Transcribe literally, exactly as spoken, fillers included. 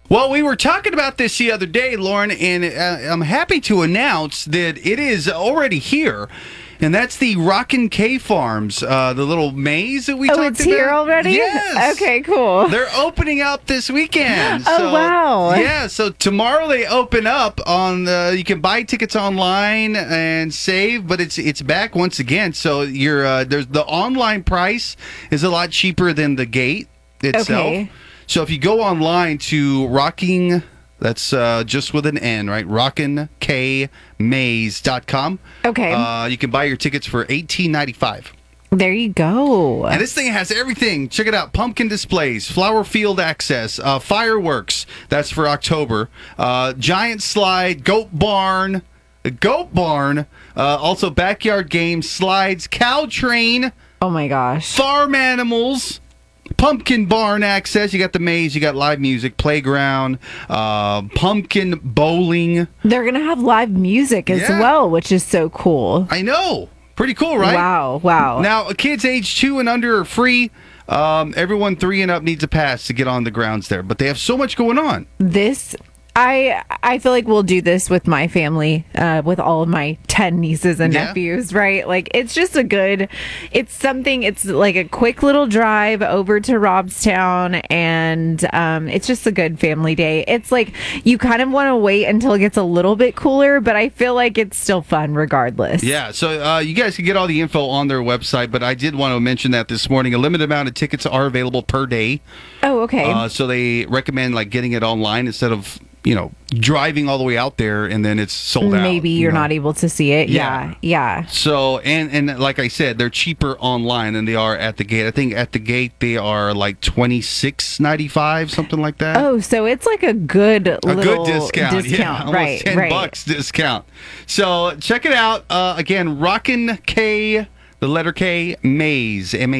Well, we were talking about this the other day, Lauren, and uh, I'm happy to announce that it is already here. And that's the Rockin' K Farms, uh, the little maze that we oh, talked about. it's here already? Yes. Okay, cool. They're opening up this weekend. Oh, so, wow. Yeah, so tomorrow they open up on the, you can buy tickets online and save, but it's it's back once again. So you're uh, there's the online price is a lot cheaper than the gate itself. Okay. So if you go online to Rocking, that's uh, just with an N, right? rockin k maze dot com. Okay. Uh, you can buy your tickets for eighteen ninety-five. There you go. And this thing has everything. Check it out. Pumpkin displays, flower field access, uh, fireworks. That's for October. Uh, giant slide, goat barn, a goat barn. Uh, also backyard games, slides, cow train, Oh, my gosh. farm animals. Pumpkin barn access. You got the maze. You got live music, playground, uh, pumpkin bowling. They're going to have live music as Yeah. well, which is so cool. I know. Pretty cool, right? Wow, wow. Now, kids age two and under are free. Um, everyone three and up needs a pass to get on the grounds there. But they have so much going on. This... I I feel like we'll do this with my family, uh, with all of my ten nieces and Yeah. nephews, right? Like, it's just a good, it's something, it's like a quick little drive over to Robstown, and um, it's just a good family day. It's like, you kind of want to wait until it gets a little bit cooler, but I feel like it's still fun regardless. Yeah, so uh, you guys can get all the info on their website, but I did want to mention that this morning. A limited amount of tickets are available per day. Oh, okay. Uh, so they recommend like getting it online instead of, you know, driving all the way out there and then it's sold out. Maybe you you're know? not able to see it. Yeah. Yeah, yeah. So, and, and like I said, they're cheaper online than they are at the gate. I think at the gate they are like twenty-six ninety-five, something like that. Oh, so it's like a good A little good discount, yeah, discount. almost right, ten right. bucks discount. So check it out. Uh, again, Rockin' K, the letter K, Maze, M A